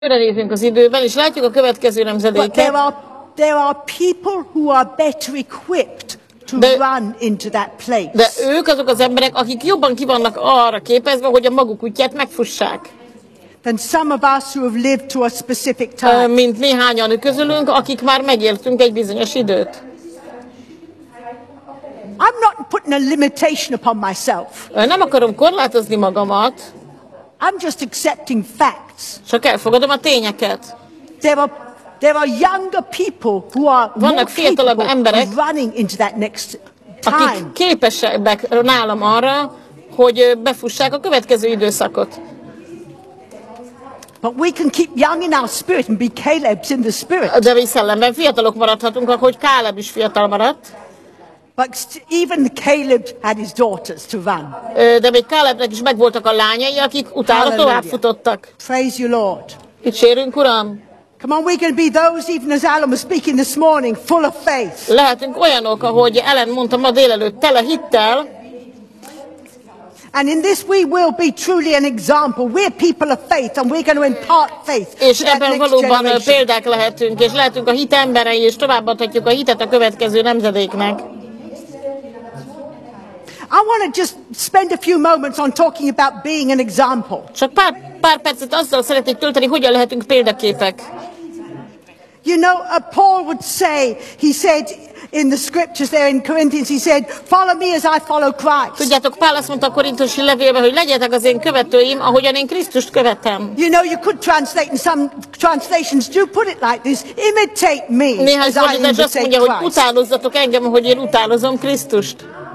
Nézünk az időben, és látjuk a következő nemzedéket. There are people who are better equipped to run into that place. De ők azok az emberek, akik jobban ki vannak arra képezve, hogy a maguk útját megfussák. Than some of us who have lived to a specific time. Mint néhányan közülünk, akik már megéltünk egy bizonyos időt. I'm not putting a limitation upon myself. Nem akarom korlátozni magamat. I'm just accepting facts. Csak elfogadom a tényeket. There are younger people who are more capable of running into that next time. Akik képesebbek nálam arra, hogy befussák a következő időszakot. But we can keep young in our spirit and be Caleb's in the spirit. De mi szellemben fiatalok maradhatunk, ahogy Káleb is fiatal maradt. But even Caleb had his daughters to run. De még Kálebnek is megvoltak a lányai, akik utána tovább futottak. Praise you, Lord. Dicsérünk, Uram. Come on, we can be those, even as Alan was speaking this morning, full of faith. Lehetünk olyanok, ahogy Ellen mondta ma délelőtt, tele hittel. And in this we will be truly an example. We're people of faith and we're going to impart faith. És ebben valóban példák lehetünk, és lehetünk a hit emberei, és továbbadhatjuk a hitet a következő nemzedéknek. I want to just spend a few moments on talking about being an example. Csak pár percet azzal szeretnék tölteni, hogyan lehetünk példaképek. You know, Paul would say, he said in the scriptures there in Corinthians, he said, follow me as I follow Christ. Tudjátok, Pál azt mondta a korintusi levélben, hogy legyetek az én követőim, ahogyan én Krisztust követem. You know, you could translate, in some translations do put it like this, imitate me Néhány as I imitate azt mondja, Christ. hogy utánozzatok engem, ahogy én utánozom Krisztust.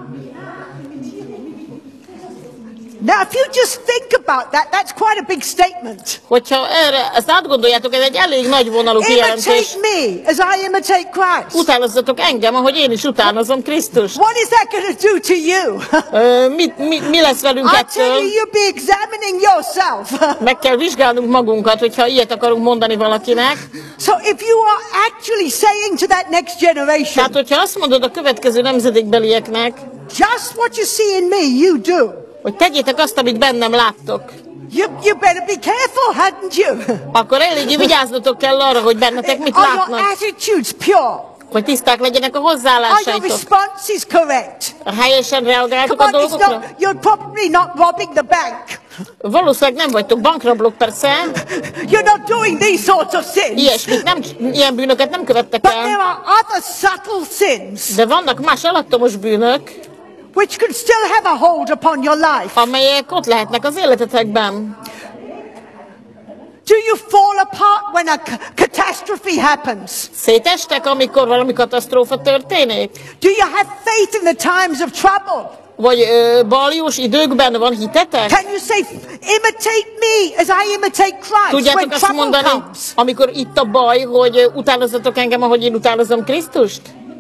Now, if you just think about that, that's quite a big statement. Hogyha erre, ezt átgondoljátok, ez egy elég nagy vonalú kijelentés. Imitate me as I imitate Christ. Utánozzatok engem, ahogy én is utánozom Krisztust. What is that going to do to you? Mi lesz velünk I ettől? tell you, you'll be examining yourself. Meg kell vizsgálnunk magunkat, hogyha ilyet akarunk mondani valakinek. So if you are actually saying to that next generation, tehát, hogyha azt mondod a következő nemzedékbelieknek, just what you see in me, you do. Hogy tegyétek azt, amit bennem láttok. You better be careful, hadn't you? Akkor eléggé vigyáznotok kell arra, hogy bennetek mit Are látnak. your attitudes pure? Hogy tiszták legyenek a Are your hozzáállásaitok. responses correct? Helyesen reagáltok Come a on, dolgokra. you're probably not robbing the bank. Valószínűleg nem vagytok bankrablók, persze. You're not doing these sorts of sins. Ilyen bűnöket nem követtek But el. there are other subtle sins. De vannak más alattomos bűnök, which could still have a hold upon your life. Amelyek ott lehetnek az életetekben. Do you fall apart when a catastrophe happens? Szétestek, amikor valami katasztrófa történik? Do you have faith in the times of trouble? Vagy baljós időkben van hitetek? Can you say, imitate me as I imitate Christ? Tudjátok azt mondani, amikor itt a baj, hogy utánozzatok engem, ahogy én utánozom Krisztust?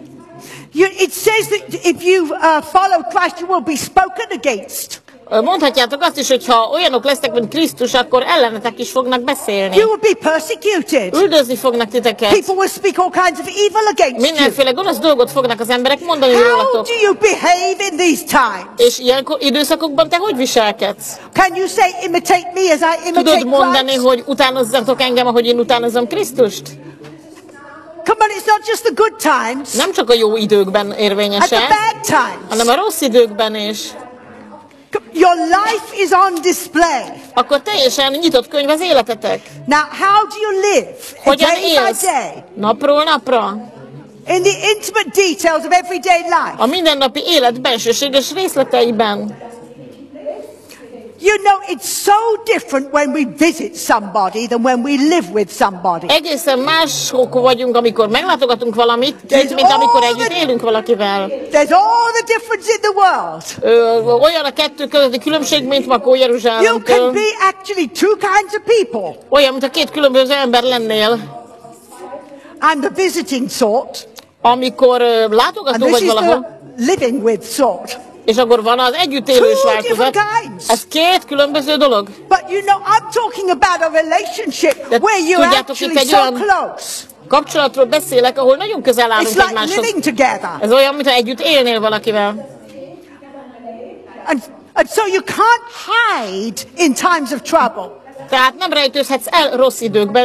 It says that if you follow Christ, you will be spoken against. Mondhatjátok azt is, hogy ha olyanok lesznek, mint Krisztus, akkor ellenetek is fognak beszélni. You will be persecuted. Üldözni fognak titeket. People will speak all kinds of evil against Mindenféle gonosz dolgot fognak az emberek mondani rólatok. How do you behave in these times? És ilyen időszakokban te hogy viselkedsz? Can you say, imitate me as I imitate Tudod mondani, Christ? hogy utánozzatok engem, ahogy én utánozom Krisztust? Come on, it's not just the good times. Nem csak a jó időkben érvényes, at the bad times. hanem a rossz időkben is. Your life is on display. Akkor teljesen nyitott könyv az életetek. Now, how do you live? Hogyan day élsz? by day? Napról napra. In the intimate details of everyday life. A mindennapi élet bensőséges részleteiben. You know, it's so different when we visit somebody than when we live with somebody. Egészen mások vagyunk, amikor meglátogatunk valamit, mint amikor együtt élünk valakivel. There's all the difference in the world. Olyan a kettő közötti különbség, mint Makó You Jeruzsálemtől. can be actually two kinds of people. Olyan, mint a két különböző ember lennél. I'm the visiting sort. Amikor látogató vagy valahol. The living with sort. És akkor van az együttélős változat. Ez két különböző dolog. But you know, I'm talking about a relationship where you're actually so close. Kapcsolatról beszélek, ahol nagyon közel állunk egymáshoz. egymáshoz. Like living together. Ez olyan, mintha együtt élnél valakivel. And so you can't hide in times of trouble. Tehát nem rejtőzhetsz el rossz időkben.